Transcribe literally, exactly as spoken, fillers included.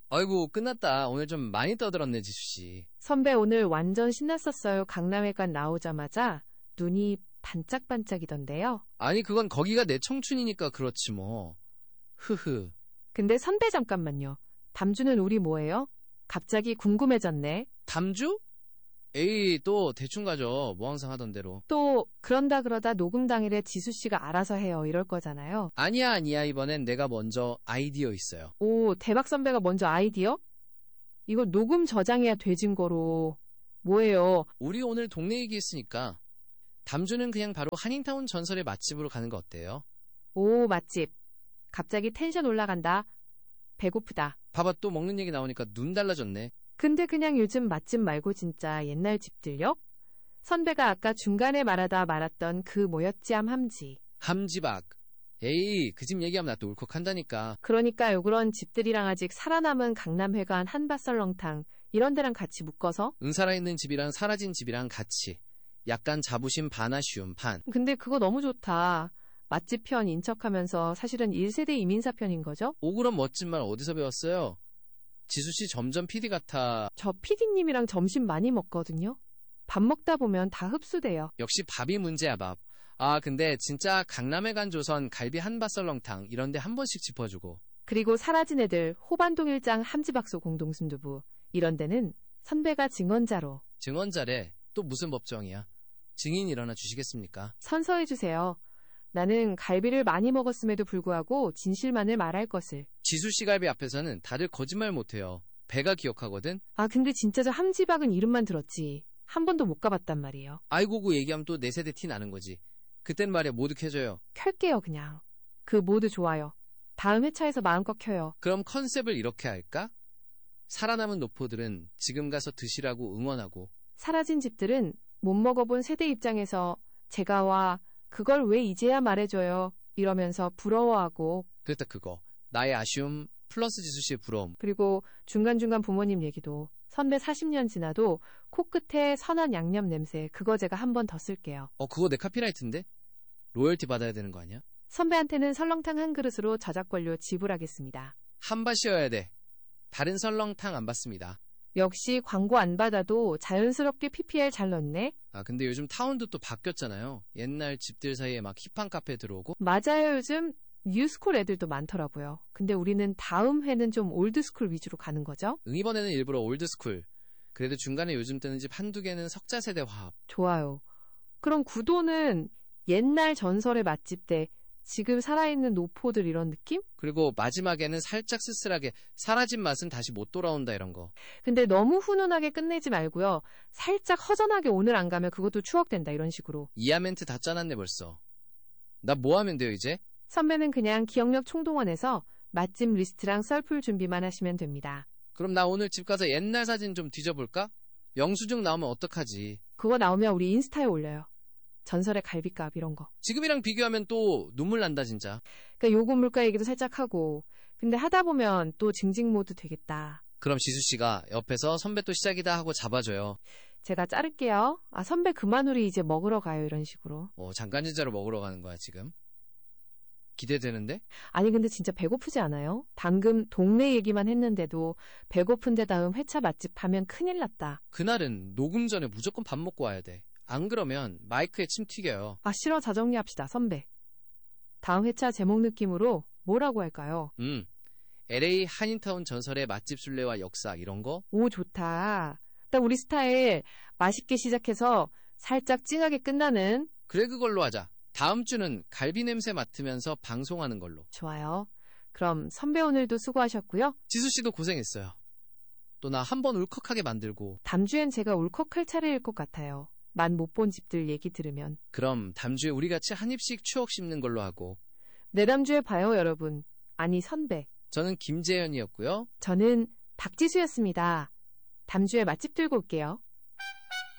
아이고 끝났다. 오늘 좀 많이 떠들었네 지수씨. 선배 오늘 완전 신났었어요. 강남회관 나오자마자 눈이 반짝반짝이던데요. 아니 그건 거기가 내 청춘이니까 그렇지 뭐. 흐흐. 근데 선배 잠깐만요. 담주는 우리 뭐예요? 갑자기 궁금해졌네. 담주? 에이 또 대충 가죠. 뭐 항상 하던 대로. 또 그런다 그러다 녹음 당일에 지수씨가 알아서 해요 이럴 거잖아요. 아니야 아니야 이번엔 내가 먼저 아이디어 있어요. 오, 대박 선배가 먼저 아이디어? 이거 녹음 저장해야 돼 증거로. 뭐예요? 우리 오늘 동네 얘기했으니까 담주는 그냥 바로 한인타운 전설의 맛집으로 가는 거 어때요? 오, 맛집. 갑자기 텐션 올라간다. 배고프다. 봐봐 또 먹는 얘기 나오니까 눈 달라졌네. 근데 그냥 요즘 맛집 말고 진짜 옛날 집들요? 선배가 아까 중간에 말하다 말았던 그 뭐였지 함 함지. 함지박. 에이 그 집 얘기하면 나 또 울컥한다니까. 그러니까요. 그런 집들이랑 아직 살아남은 강남회관 한밭설렁탕 이런 데랑 같이 묶어서. 응 살아있는 집이랑 사라진 집이랑 같이. 약간 자부심 반 아쉬움 반. 근데 그거 너무 좋다. 맛집 편 인척하면서 사실은 일 세대 이민사 편인 거죠? 오 그럼 멋진 말 어디서 배웠어요? 지수씨 점점 피디 같아. 저 피디님이랑 점심 많이 먹거든요. 밥 먹다 보면 다 흡수돼요. 역시 밥이 문제야 밥. 아 근데 진짜 강남에 간 조선 갈비 한밭설렁탕 이런데 한 번씩 짚어주고. 그리고 사라진 애들 호반동 일장 함지박소 공동순두부 이런 데는 선배가 증언자로. 증언자래. 또 무슨 법정이야. 증인 일어나 주시겠습니까? 선서해주세요. 나는 갈비를 많이 먹었음에도 불구하고 진실만을 말할 것을. 지수씨 갈비 앞에서는 다들 거짓말 못해요. 배가 기억하거든. 아 근데 진짜 저 함지박은 이름만 들었지. 한 번도 못 가봤단 말이에요. 아이고 그 얘기하면 또 내 세대 티 나는 거지. 그땐 말이야 모두 켜줘요. 켤게요 그냥. 그 모두 좋아요. 다음 회차에서 마음껏 켜요. 그럼 컨셉을 이렇게 할까? 살아남은 노포들은 지금 가서 드시라고 응원하고. 사라진 집들은 못 먹어본 세대 입장에서 제가 와 그걸 왜 이제야 말해줘요 이러면서 부러워하고. 그랬다 그거. 나의 아쉬움 플러스 지수씨의 부러움. 그리고 중간중간 부모님 얘기도. 선배 사십 년 지나도 코끝에 선한 양념 냄새 그거 제가 한 번 더 쓸게요. 어 그거 내 카피라이트인데? 로열티 받아야 되는 거 아니야? 선배한테는 설렁탕 한 그릇으로 저작권료 지불하겠습니다. 한 밭이어야 돼. 다른 설렁탕 안 받습니다. 역시 광고 안 받아도 자연스럽게 피피엘 잘 넣네. 아 근데 요즘 타운도 또 바뀌었잖아요. 옛날 집들 사이에 막 힙한 카페 들어오고. 맞아요. 요즘 뉴스쿨 애들도 많더라고요. 근데 우리는 다음 회는 좀 올드스쿨 위주로 가는 거죠? 응 이번에는 일부러 올드스쿨. 그래도 중간에 요즘 뜨는 집 한두 개는 석자세대 화합. 좋아요. 그럼 구도는 옛날 전설의 맛집 대 지금 살아있는 노포들 이런 느낌? 그리고 마지막에는 살짝 쓸쓸하게 사라진 맛은 다시 못 돌아온다 이런 거. 근데 너무 훈훈하게 끝내지 말고요. 살짝 허전하게 오늘 안 가면 그것도 추억된다 이런 식으로. 이하 멘트 다 짜놨네 벌써. 나 뭐 하면 돼요 이제? 선배는 그냥 기억력 총동원해서 맛집 리스트랑 썰풀 준비만 하시면 됩니다. 그럼 나 오늘 집 가서 옛날 사진 좀 뒤져볼까? 영수증 나오면 어떡하지? 그거 나오면 우리 인스타에 올려요. 전설의 갈비값 이런 거. 지금이랑 비교하면 또 눈물 난다 진짜. 그러니까 요금 물가 얘기도 살짝 하고. 근데 하다 보면 또 징징 모드 되겠다. 그럼 지수씨가 옆에서 선배 또 시작이다 하고 잡아줘요. 제가 자를게요. 아 선배 그만 우리 이제 먹으러 가요 이런 식으로. 어 잠깐 진짜로 먹으러 가는 거야 지금? 기대되는데? 아니 근데 진짜 배고프지 않아요? 방금 동네 얘기만 했는데도 배고픈데 다음 회차 맛집 하면 큰일 났다. 그날은 녹음 전에 무조건 밥 먹고 와야 돼. 안 그러면 마이크에 침 튀겨요. 아 싫어 자정리합시다 선배. 다음 회차 제목 느낌으로 뭐라고 할까요? 음, 엘에이 한인타운 전설의 맛집 순례와 역사 이런 거? 오 좋다. 딱 우리 스타일 맛있게 시작해서 살짝 찡하게 끝나는. 그래 그걸로 하자. 다음 주는 갈비 냄새 맡으면서 방송하는 걸로. 좋아요. 그럼 선배 오늘도 수고하셨고요. 지수씨도 고생했어요. 또 나 한 번 울컥하게 만들고. 다음 주엔 제가 울컥할 차례일 것 같아요. 만 못 본 집들 얘기 들으면. 그럼 다음 주에 우리 같이 한 입씩 추억 씹는 걸로 하고. 내다음 주에 봐요 여러분. 아니 선배. 저는 김재현이었고요. 저는 박지수였습니다. 다음 주에 맛집 들고 올게요.